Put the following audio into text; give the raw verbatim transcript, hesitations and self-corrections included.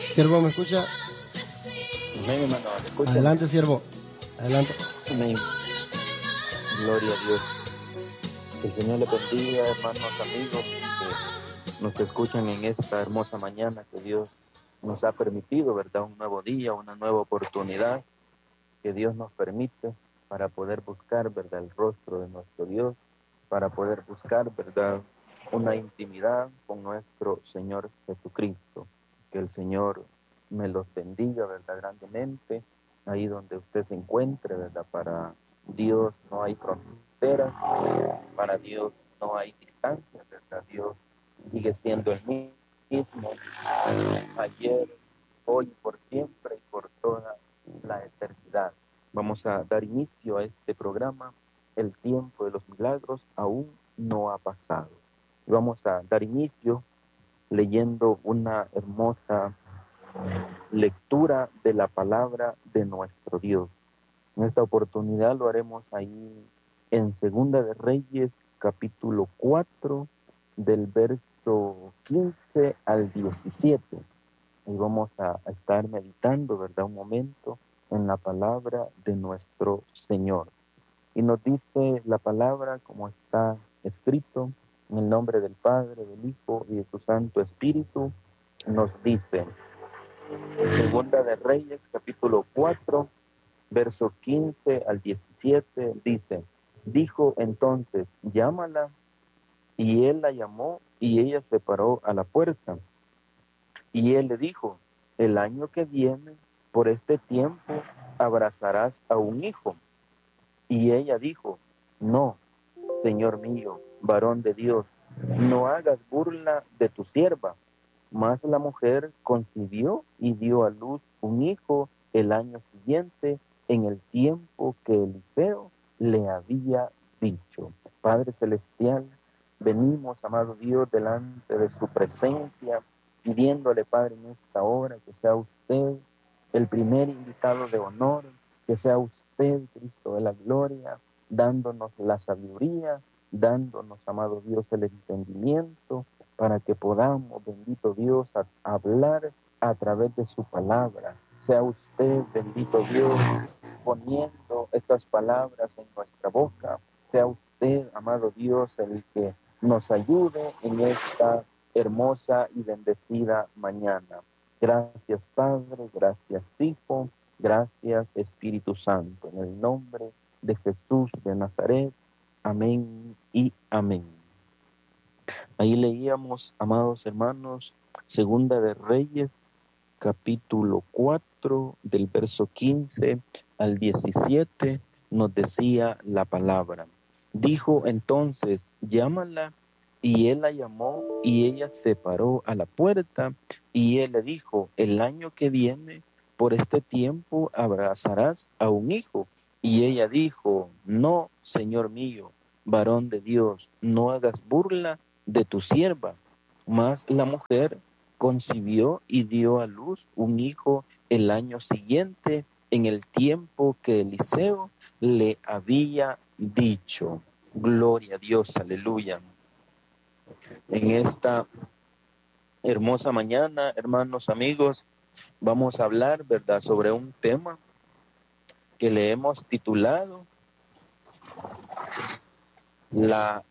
Siervo, ¿me escucha? Amén, hermano. ¿Me escucha? Adelante, siervo. Adelante. Amén. Gloria a Dios. Que el Señor le bendiga, hermanos, amigos, que nos escuchan en esta hermosa mañana que Dios nos ha permitido, ¿verdad? Un nuevo día, una nueva oportunidad que Dios nos permite para poder buscar, ¿verdad? El rostro de nuestro Dios, para poder buscar, ¿verdad? Una intimidad con nuestro Señor Jesucristo. Que el Señor me los bendiga, ¿verdad? Grandemente, ahí donde usted se encuentre, ¿verdad? Para Dios no hay fronteras, para Dios no hay distancia, ¿verdad? Dios sigue siendo el mismo, ayer, hoy, por siempre y por toda la eternidad. Vamos a dar inicio a este programa. El tiempo de los milagros aún no ha pasado. Y vamos a dar inicio leyendo una hermosa lectura de la palabra de nuestro Dios. En esta oportunidad lo haremos ahí en Segunda de Reyes, capítulo cuatro, del verso quince al diecisiete. Y vamos a, a estar meditando, ¿verdad? Un momento en la palabra de nuestro Señor. Y nos dice la palabra como está escrito, en el nombre del Padre, del Hijo y de su Santo Espíritu, nos dice, Segunda de Reyes, capítulo cuatro, verso quince al diecisiete, dice, dijo entonces, llámala, y él la llamó, y ella se paró a la puerta. Y él le dijo, el año que viene, por este tiempo, abrazarás a un hijo. Y ella dijo, no, Señor mío, varón de Dios, no hagas burla de tu sierva. Mas la mujer concibió y dio a luz un hijo el año siguiente, en el tiempo que Eliseo le había dicho. Padre Celestial, venimos, amado Dios, delante de su presencia, pidiéndole, Padre, en esta hora que sea usted el primer invitado de honor, que sea usted, Cristo de la gloria, dándonos la sabiduría, dándonos, amado Dios, el entendimiento, para que podamos, bendito Dios, a, hablar a través de su palabra. Sea usted, bendito Dios, poniendo estas palabras en nuestra boca. Sea usted, amado Dios, el que nos ayude en esta hermosa y bendecida mañana. Gracias, Padre, gracias, Hijo, gracias, Espíritu Santo. En el nombre de Jesús de Nazaret. Amén y amén. Ahí leíamos, amados hermanos, Segunda de Reyes, capítulo cuatro, del verso quince al diecisiete, nos decía la palabra. Dijo entonces, llámala, y él la llamó, y ella se paró a la puerta, y él le dijo, el año que viene, por este tiempo, abrazarás a un hijo. Y ella dijo, no, Señor mío, varón de Dios, no hagas burla de tu sierva. Mas la mujer concibió y dio a luz un hijo el año siguiente, en el tiempo que Eliseo le había dicho. Gloria a Dios, aleluya. En esta hermosa mañana, hermanos, amigos, vamos a hablar, ¿verdad?, sobre un tema que le hemos titulado La